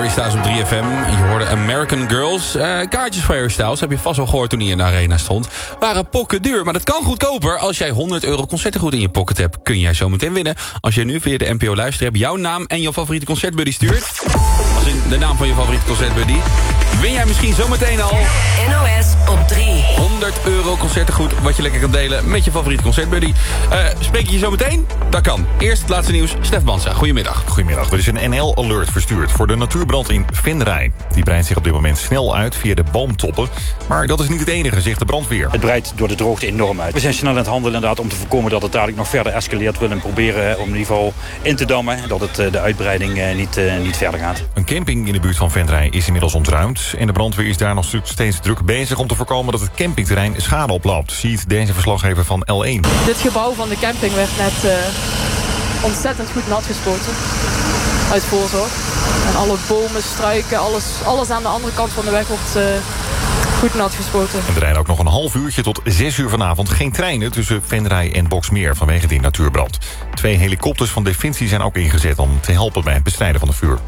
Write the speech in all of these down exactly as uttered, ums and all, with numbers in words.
Harry Styles op drie F M. Je hoorde American Girls. Uh, kaartjes voor Harry Styles, heb je vast wel gehoord toen hij in de arena stond, waren pokken duur. Maar dat kan goedkoper. Als jij honderd euro concertengoed in je pocket hebt, kun jij zo meteen winnen. Als je nu via de N P O Luister hebt jouw naam en jouw favoriete concertbuddy stuurt. Als in de naam van je favoriete concertbuddy. Win jij misschien zometeen al N O S op drie. honderd euro concertengoed wat je lekker kan delen met je favoriete concertbuddy. Uh, spreek ik je zo meteen? Dat kan. Eerst het laatste nieuws. Stef Bansa, goedemiddag. Goedemiddag. Er is een N L-alert verstuurd voor de natuurbrand in Venray. Die breidt zich op dit moment snel uit via de boomtoppen. Maar dat is niet het enige, zegt de brandweer. Het breidt door de droogte enorm uit. We zijn snel aan het handelen inderdaad om te voorkomen dat het dadelijk nog verder escaleert. We willen proberen om in ieder geval in te dammen. Dat het de uitbreiding niet, niet verder gaat. Een camping in de buurt van Venray is inmiddels ontruimd. En de brandweer is daar nog steeds druk bezig om te voorkomen dat het campingterrein schade oploopt. Ziet deze verslaggever van L één. Dit gebouw van de camping werd net uh, ontzettend goed nat gespoten. Uit voorzorg. En alle bomen, struiken, alles, alles aan de andere kant van de weg wordt uh, goed nat gespoten. En er rijden ook nog een half uurtje tot zes uur vanavond geen treinen tussen Venray en Boxmeer vanwege die natuurbrand. Twee helikopters van Defensie zijn ook ingezet om te helpen bij het bestrijden van de vuur.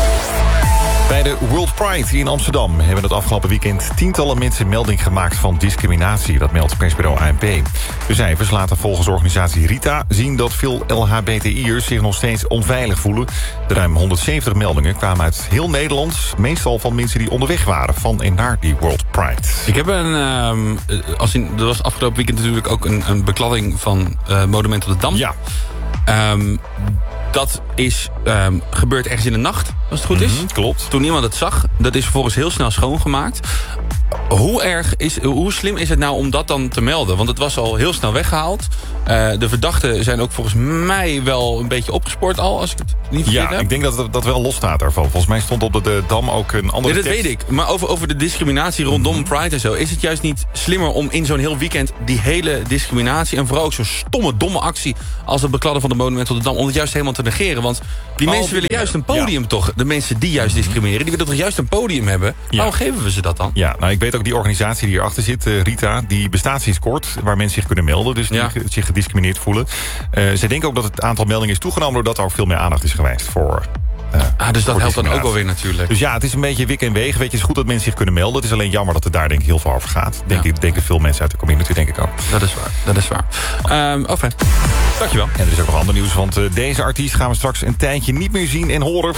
Bij de World Pride in Amsterdam hebben het afgelopen weekend tientallen mensen melding gemaakt van discriminatie. Dat meldt persbureau A N P. De cijfers laten volgens organisatie Rita zien dat veel L H B T I'ers zich nog steeds onveilig voelen. De ruim honderdzeventig meldingen kwamen uit heel Nederland. Meestal van mensen die onderweg waren van en naar die World Pride. Ik heb een, um, als in, er was afgelopen weekend natuurlijk ook een, een bekladding van uh, Monument op de Dam. Ja. Um, dat is um, gebeurd ergens in de nacht, als het goed is. Mm-hmm, klopt. Toen niemand het zag. Dat is vervolgens heel snel schoongemaakt. Hoe erg is, hoe slim is het nou om dat dan te melden? Want het was al heel snel weggehaald. Uh, de verdachten zijn ook volgens mij wel een beetje opgespoord al, als ik het niet verkeerd heb. Ja, ik denk dat het, dat wel los staat daarvan. Volgens mij stond op de, de Dam ook een andere nee, dat tekst. weet ik. Maar over, over de discriminatie rondom mm-hmm. Pride en zo, is het juist niet slimmer om in zo'n heel weekend die hele discriminatie en vooral ook zo'n stomme, domme actie als het bekladden van de Monument op de Dam, om het juist helemaal te negeren. Want die oh, mensen willen juist een podium ja. toch. De mensen die juist discrimineren, die willen toch juist een podium hebben. Ja. Waarom geven we ze dat dan? Ja, nou ik weet ook die organisatie die hierachter zit, uh, Rita, die bestaat sinds kort, waar mensen zich kunnen melden, dus die ja. zich gediscrimineerd voelen. Uh, zij denken ook dat het aantal meldingen is toegenomen doordat er ook veel meer aandacht is geweest voor. Uh, ah, dus dat helpt dan ook wel weer natuurlijk. Dus ja, het is een beetje wik en weeg. Weet je, het is goed dat mensen zich kunnen melden. Het is alleen jammer dat het daar denk ik heel veel over gaat. Denk ja. ik, denken veel mensen uit de community, denk ik ook. Dat is waar, dat is waar. Um, Oké, dankjewel. En er is ook nog ander nieuws, want uh, deze artiest gaan we straks een tijdje niet meer zien en horen.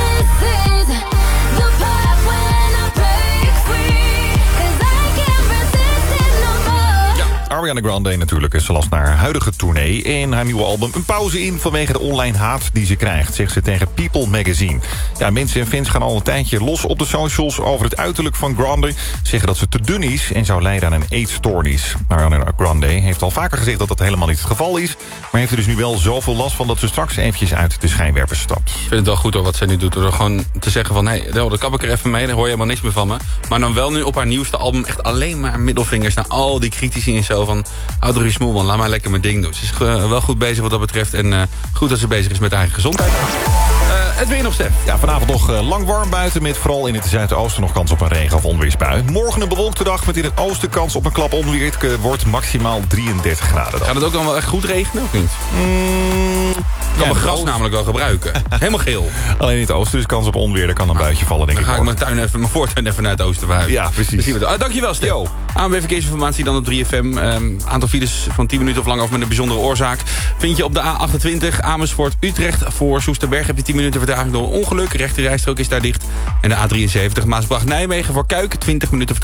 Ariana Grande natuurlijk is last naar haar huidige tournee en haar nieuwe album een pauze in vanwege de online haat die ze krijgt, zegt ze tegen People Magazine. Ja, mensen en fans gaan al een tijdje los op de socials over het uiterlijk van Grande, zeggen dat ze te dun is en zou lijden aan een eetstoornis. Ariana Grande heeft al vaker gezegd dat dat helemaal niet het geval is, maar heeft er dus nu wel zoveel last van dat ze straks eventjes uit de schijnwerpers stapt. Ik vind het wel goed hoor, wat zij nu doet, door gewoon te zeggen van, hé, hey, dan kap ik er even mee, dan hoor je helemaal niks meer van me. Maar dan wel nu op haar nieuwste album echt alleen maar middelvingers naar al die critici en zo van, houd er je smoel man, laat maar lekker mijn ding doen. Ze is uh, wel goed bezig wat dat betreft en uh, goed dat ze bezig is met haar eigen gezondheid. Uh, het weer nog, Stef. Ja, vanavond nog uh, lang warm buiten met vooral in het zuidoosten nog kans op een regen- of onweersbui. Morgen een bewolkte dag met in het oosten kans op een klap onweer. Het uh, wordt maximaal drieëndertig graden dan. Gaat het ook dan wel echt goed regenen of niet? Mm, ik kan ja, mijn gras oosten. namelijk wel gebruiken. Helemaal geel. Alleen in het oosten is kans op onweer. Er kan een buitje vallen, denk dan ik. Dan ga ik mijn, tuin even, mijn voortuin even naar het oosten verhuizen. Ja, precies. Ah, dankjewel, Stef. A N W B Verkeersinformatie dan op drie F M. Um, aantal files van tien minuten of langer of met een bijzondere oorzaak vind je op de A achtentwintig Amersfoort Utrecht. Voor Soesterberg heb je tien minuten vertraging door een ongeluk. Rechte rijstrook is daar dicht. En de A drieënzeventig Maasbracht Nijmegen voor Kuik twintig minuten vertraging.